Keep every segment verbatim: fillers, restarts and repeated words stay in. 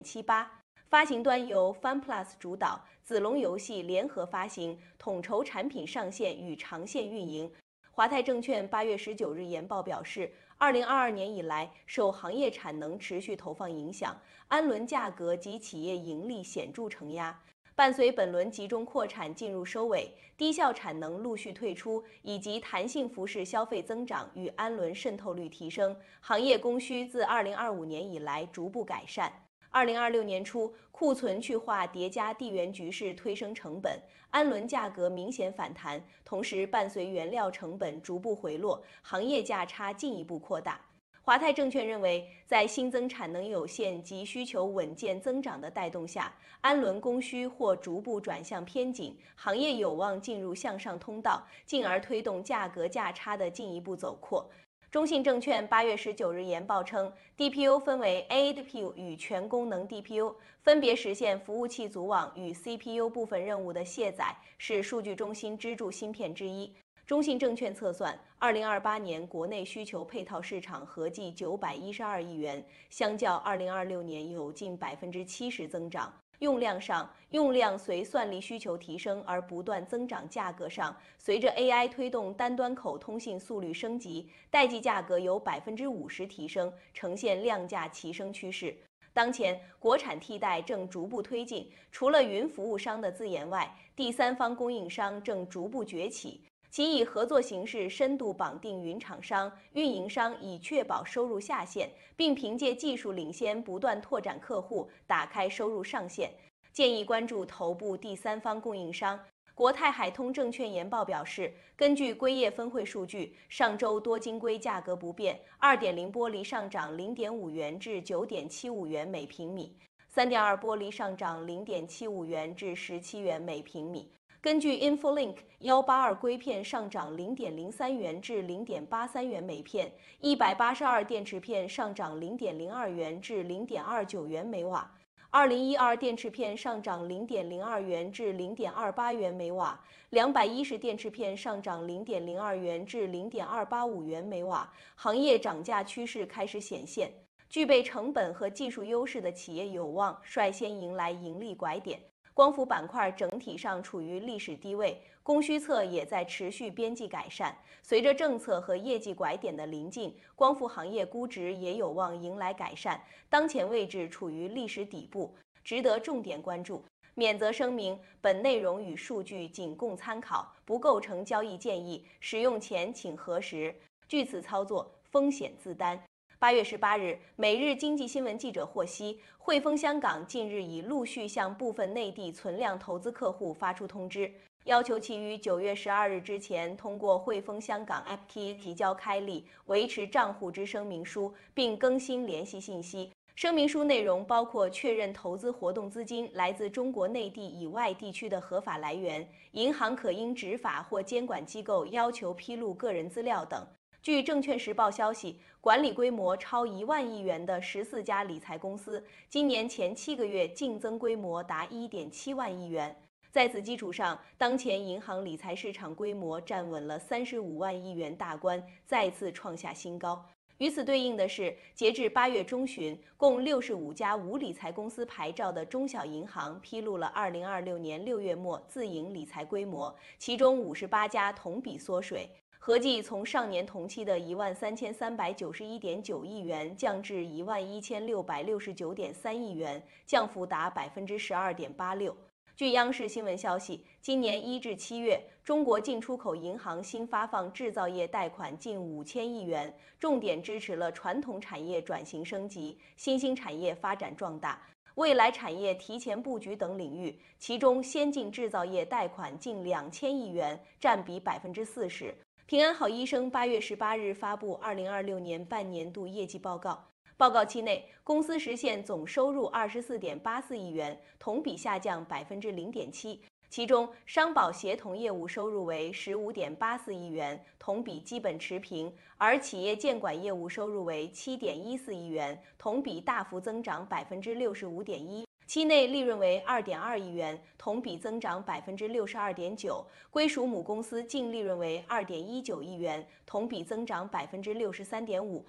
七八。发行端由 FunPlus 主导，子龙游戏联合发行，统筹产品上线与长线运营。华泰证券八月十九日研报表示，二零二二年以来，受行业产能持续投放影响，氨纶价格及企业盈利显著承压。伴随本轮集中扩产进入收尾，低效产能陆续退出，以及弹性服饰消费增长与氨纶渗透率提升，行业供需自二零二五年以来逐步改善。二零二六年初，库存去化叠加地缘局势推升成本，氨纶价格明显反弹，同时伴随原料成本逐步回落，行业价差进一步扩大。华泰证券认为，在新增产能有限及需求稳健增长的带动下，氨纶供需或逐步转向偏紧，行业有望进入向上通道，进而推动价格价差的进一步走扩。中信证券八月十九日研报称 ，D P U 分为 A D P U 与全功能 D P U， 分别实现服务器组网与 C P U 部分任务的卸载，是数据中心支柱芯片之一。中信证券测算，二零二八年国内需求配套市场合计九百一十二亿元，相较二零二六年有近百分之七十增长。用量上，用量随算力需求提升而不断增长；价格上，随着 A I 推动单端口通信速率升级，代际价格有百分之五十提升，呈现量价齐升趋势。当前，国产替代正逐步推进，除了云服务商的自研外，第三方供应商正逐步崛起。其以合作形式深度绑定云厂商、运营商，以确保收入下限，并凭借技术领先不断拓展客户，打开收入上限。建议关注头部第三方供应商。国泰海通证券研报表示，根据硅业分会数据，上周多晶硅价格不变， 二点零 玻璃上涨 零点五元至九点七五元每平米， 三点二 玻璃上涨 零点七五元至十七元每平米。根据 InfoLink， 一八二硅片上涨 零点零三元至 零点八三元每片， 一百八十二电池片上涨 零点零二元至 零点二九元每瓦，二零一二电池片上涨 零点零二元至 零点二八元每瓦，两百一十电池片上涨 零点零二元至 零点二八五元每瓦，行业涨价趋势开始显现。具备成本和技术优势的企业有望率先迎来盈利拐点。光伏板块整体上处于历史低位，供需侧也在持续边际改善。随着政策和业绩拐点的临近，光伏行业估值也有望迎来改善，当前位置处于历史底部，值得重点关注。免责声明：本内容与数据仅供参考，不构成交易建议，使用前请核实。据此操作，风险自担。八月十八日，每日经济新闻记者获悉，汇丰香港近日已陆续向部分内地存量投资客户发出通知，要求其于九月十二日之前通过汇丰香港 A P P 提交开立、维持账户之声明书，并更新联系信息。声明书内容包括确认投资活动资金来自中国内地以外地区的合法来源，银行可因执法或监管机构要求披露个人资料等。据证券时报消息，管理规模超一万亿元的十四家理财公司，今年前七个月净增规模达一点七万亿元。在此基础上，当前银行理财市场规模站稳了三十五万亿元大关，再次创下新高。与此对应的是，截至八月中旬，共六十五家无理财公司牌照的中小银行披露了二零二六年六月末自营理财规模，其中五十八家同比缩水。合计从上年同期的一万三千三百九十一点九亿元降至一万一千六百六十九点三亿元，降幅达百分之十二点八六。据央视新闻消息，今年一至七月，中国进出口银行新发放制造业贷款近五千亿元，重点支持了传统产业转型升级、新兴产业发展壮大、未来产业提前布局等领域，其中先进制造业贷款近两千亿元，占比百分之四十。平安好医生八月十八日发布二零二六年半年度业绩报告。报告期内，公司实现总收入二十四点八四亿元，同比下降百分之零点七。其中，商保协同业务收入为十五点八四亿元，同比基本持平；而企业监管业务收入为七点一四亿元，同比大幅增长百分之六十五点一。期内利润为二点二亿元，同比增长百分之六十二点九，归属母公司净利润为二点一九亿元，同比增长百分之六十三点五。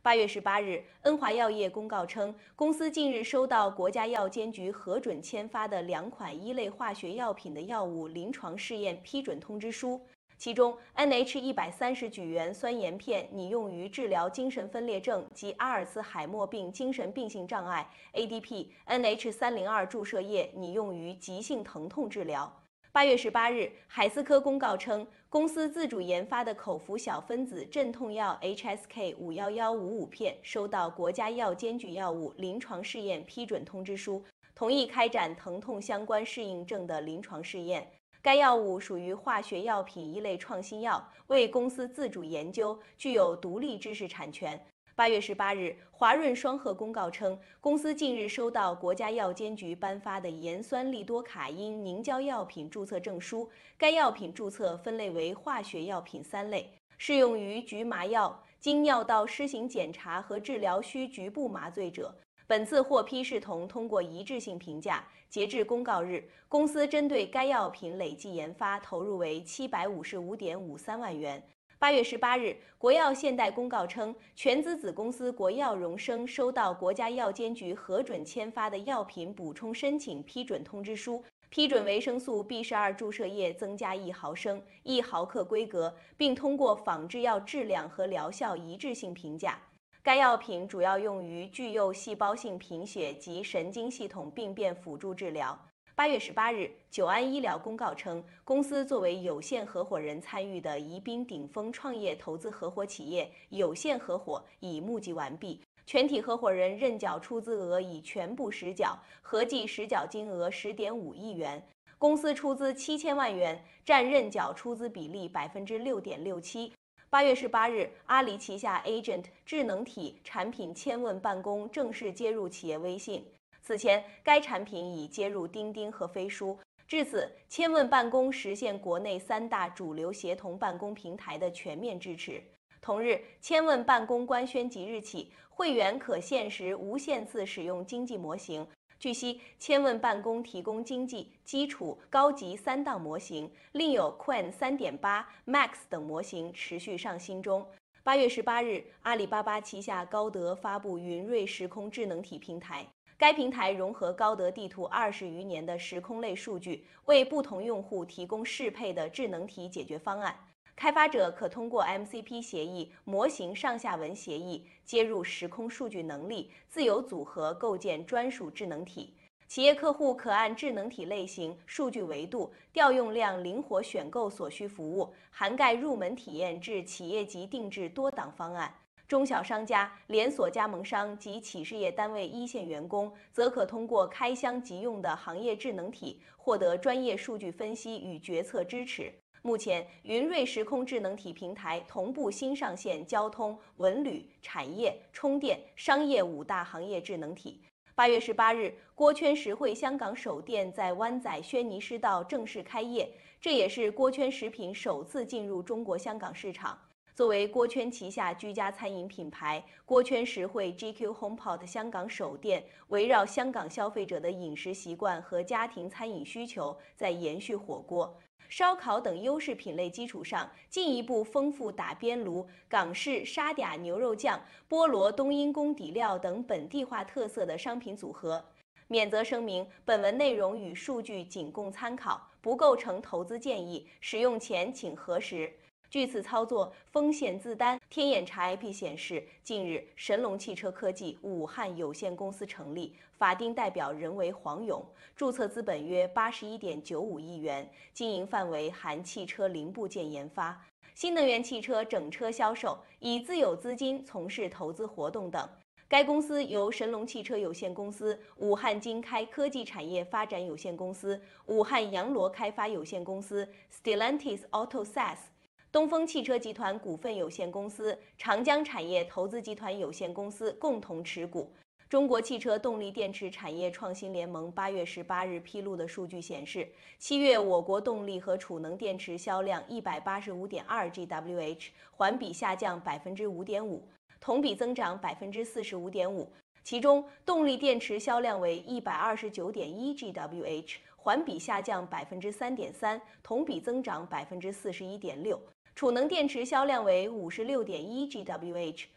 八月十八日，恩华药业公告称，公司近日收到国家药监局核准签发的两款一类化学药品的药物临床试验批准通知书。其中 N H 一百三十举元酸盐片拟用于治疗精神分裂症及阿尔茨海默病精神病性障碍 A D P N H 三零二注射液拟用于急性疼痛治疗。八月十八日，海思科公告称，公司自主研发的口服小分子镇痛药 H S K 五一一五五片收到国家药监局药物临床试验批准通知书，同意开展疼痛相关适应症的临床试验。该药物属于化学药品一类创新药，为公司自主研究，具有独立知识产权。八月十八日，华润双鹤公告称，公司近日收到国家药监局颁发的盐酸利多卡因凝胶药品注册证书，该药品注册分类为化学药品三类，适用于局麻药、经尿道施行检查和治疗需局部麻醉者。本次获批视同通过一致性评价。截至公告日，公司针对该药品累计研发投入为七百五十五点五三万元。八月十八日，国药现代公告称，全资子公司国药荣生收到国家药监局核准签发的药品补充申请批准通知书，批准维生素 B 十二注射液增加一毫升、一毫克规格，并通过仿制药质量和疗效一致性评价。该药品主要用于巨幼细胞性贫血及神经系统病变辅助治疗。八月十八日，久安医疗公告称，公司作为有限合伙人参与的宜宾顶峰创业投资合伙企业有限合伙已募集完毕，全体合伙人认缴出资额已全部实缴，合计实缴金额十点五亿元。公司出资七千万元，占认缴出资比例百分之六点六七。八月十八日，阿里旗下 Agent 智能体产品千问办公正式接入企业微信。此前，该产品已接入钉钉和飞书。至此，千问办公实现国内三大主流协同办公平台的全面支持。同日，千问办公官宣即日起，会员可限时无限次使用经济模型。据悉，千问办公提供经济、基础、高级三档模型，另有 Qwen 三点八、Max 等模型持续上新中。八月十八日，阿里巴巴旗下高德发布云瑞时空智能体平台，该平台融合高德地图二十余年的时空类数据，为不同用户提供适配的智能体解决方案。开发者可通过 M C P 协议、模型上下文协议接入时空数据能力，自由组合构建专属智能体。企业客户可按智能体类型、数据维度、调用量灵活选购所需服务，涵盖入门体验至企业级定制多档方案。中小商家、连锁加盟商及企事业单位一线员工，则可通过开箱即用的行业智能体，获得专业数据分析与决策支持。目前，云瑞时空智能体平台同步新上线交通、文旅、产业、充电、商业五大行业智能体。八月十八日，锅圈实惠香港首店在湾仔轩尼诗道正式开业，这也是锅圈食品首次进入中国香港市场。作为锅圈旗下居家餐饮品牌，锅圈实惠 G Q HomePod 香港首店围绕香港消费者的饮食习惯和家庭餐饮需求，在延续火锅、烧烤等优势品类基础上，进一步丰富打边炉、港式沙嗲牛肉酱、菠萝冬阴功底料等本地化特色的商品组合。免责声明：本文内容与数据仅供参考，不构成投资建议，使用前请核实。据此操作风险自担。天眼查 I P 显示，近日神龙汽车科技武汉有限公司成立，法定代表人为黄勇，注册资本约八十一点九五亿元，经营范围含汽车零部件研发、新能源汽车整车销售，以自有资金从事投资活动等。该公司由神龙汽车有限公司、武汉金开科技产业发展有限公司、武汉洋螺开发有限公司、Stellantis Auto S A S、东风汽车集团股份有限公司、长江产业投资集团有限公司共同持股。中国汽车动力电池产业创新联盟八月十八日披露的数据显示，七月我国动力和储能电池销量一百八十五点二 G W H， 环比下降百分之五点五，同比增长百分之四十五点五。其中，动力电池销量为一百二十九点一 G W H， 环比下降百分之三点三，同比增长百分之四十一点六。储能电池销量为五十六点一 G W H，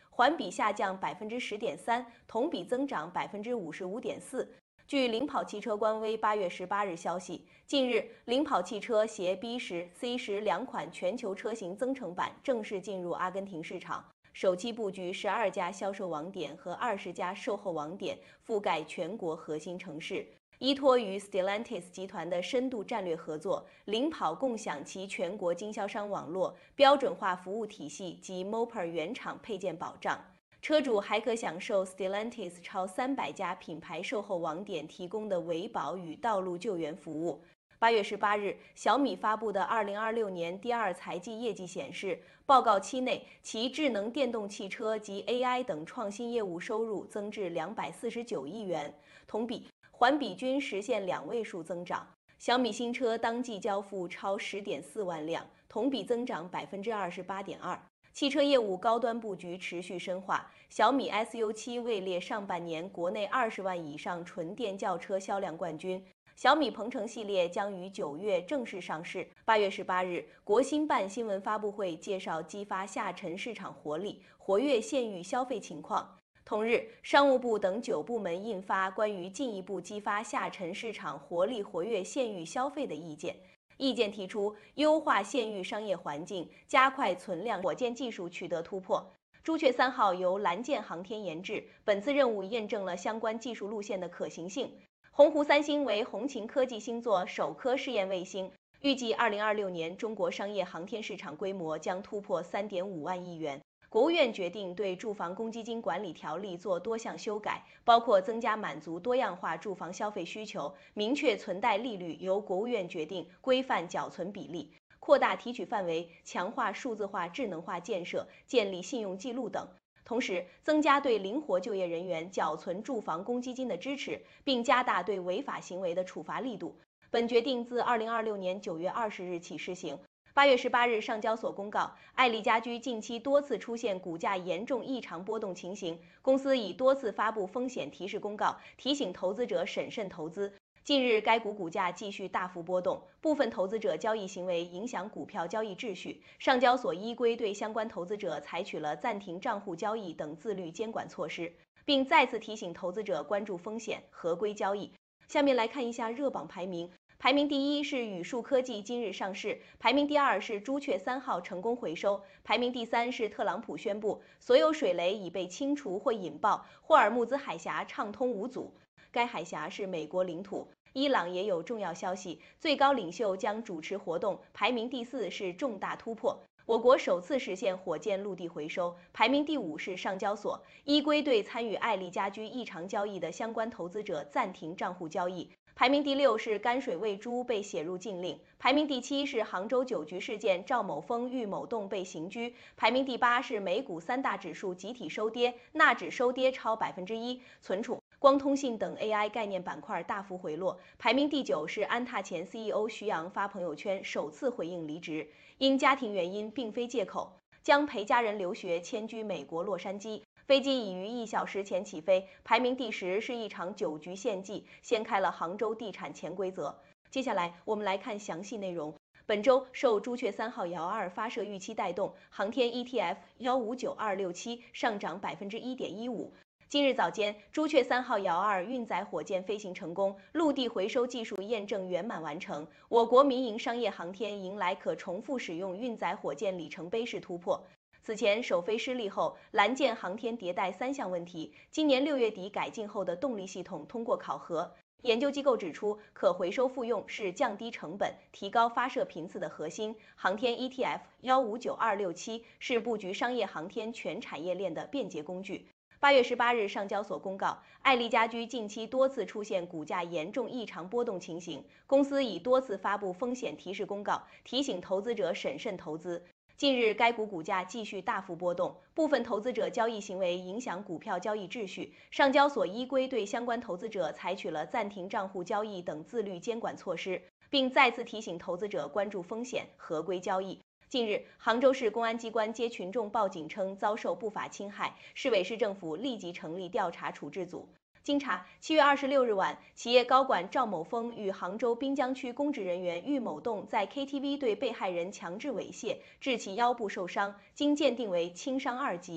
环比下降百分之十点三，同比增长百分之五十五点四。据领跑汽车官微八月十八日消息，近日，领跑汽车携 B 十、C 十两款全球车型增程版正式进入阿根廷市场，首期布局十二家销售网点和二十家售后网点，覆盖全国核心城市。依托于 Stellantis 集团的深度战略合作，领跑共享其全国经销商网络、标准化服务体系及 Mopar 原厂配件保障。车主还可享受 Stellantis 超三百家品牌售后网点提供的维保与道路救援服务。八月十八日，小米发布的二零二六年第二财季业绩显示，报告期内其智能电动汽车及 A I 等创新业务收入增至两百四十九亿元，同比、环比均实现两位数增长。小米新车当季交付超十点四万辆，同比增长百分之二十八点二。汽车业务高端布局持续深化，小米 S U 七位列上半年国内二十万以上纯电轿车销量冠军。小米鹏程系列将于九月正式上市。八月十八日，国新办新闻发布会介绍激发下沉市场活力，活跃县域消费情况。同日，商务部等九部门印发关于进一步激发下沉市场活力、活跃县域消费的意见。意见提出，优化县域商业环境，加快存量火箭技术取得突破。朱雀三号由蓝箭航天研制，本次任务验证了相关技术路线的可行性。鸿鹄三星为红擎科技星座首颗试验卫星，预计二零二六年中国商业航天市场规模将突破三点五万亿元。国务院决定对住房公积金管理条例做多项修改，包括增加满足多样化住房消费需求，明确存贷利率由国务院决定，规范缴存比例，扩大提取范围，强化数字化智能化建设，建立信用记录等。同时，增加对灵活就业人员缴存住房公积金的支持，并加大对违法行为的处罚力度。本决定自二零二六年九月二十日起施行。八月十八日，上交所公告，爱丽家居近期多次出现股价严重异常波动情形，公司已多次发布风险提示公告，提醒投资者审慎投资。近日，该股股价继续大幅波动，部分投资者交易行为影响股票交易秩序。上交所依规对相关投资者采取了暂停账户交易等自律监管措施，并再次提醒投资者关注风险，合规交易。下面来看一下热榜排名。排名第一是宇树科技今日上市，排名第二是朱雀三号成功回收，排名第三是特朗普宣布所有水雷已被清除或引爆，霍尔木兹海峡畅通无阻。该海峡是美国领土。伊朗也有重要消息，最高领袖将主持活动，排名第四是重大突破。我国首次实现火箭陆地回收，排名第五是上交所，依规对参与爱丽家居异常交易的相关投资者暂停账户交易。排名第六是甘水喂猪被写入禁令，排名第七是杭州酒局事件赵某峰、郁某栋被刑拘，排名第八是美股三大指数集体收跌，纳指收跌超百分之一，存储、光通信等 A I 概念板块大幅回落。排名第九是安踏前 C E O 徐阳发朋友圈首次回应离职，因家庭原因并非借口，将陪家人留学迁居美国洛杉矶。飞机已于一小时前起飞，排名第十是一场酒局献祭，掀开了杭州地产潜规则。接下来我们来看详细内容。本周受朱雀三号遥二发射预期带动，航天 E T F 一五九二六七上涨百分之一点一五。今日早间，朱雀三号遥二运载火箭飞行成功，陆地回收技术验证圆满完成，我国民营商业航天迎来可重复使用运载火箭里程碑式突破。此前首飞失利后，蓝箭航天迭代三项问题，今年六月底改进后的动力系统通过考核。研究机构指出，可回收复用是降低成本、提高发射频次的核心。航天 E T F 一五九二六七是布局商业航天全产业链的便捷工具。八月十八日，上交所公告，爱丽家居近期多次出现股价严重异常波动情形，公司已多次发布风险提示公告，提醒投资者审慎投资。近日，该股股价继续大幅波动，部分投资者交易行为影响股票交易秩序。上交所依规对相关投资者采取了暂停账户交易等自律监管措施，并再次提醒投资者关注风险，合规交易。近日，杭州市公安机关接群众报警称遭受不法侵害，市委市政府立即成立调查处置组。经查，七月二十六日晚，企业高管赵某峰与杭州滨江区公职人员郁某栋在 K T V 对被害人强制猥亵，致其腰部受伤，经鉴定为轻伤二级。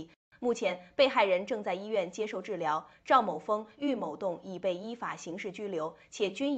目前，被害人正在医院接受治疗，赵某峰、郁某栋已被依法刑事拘留，且均已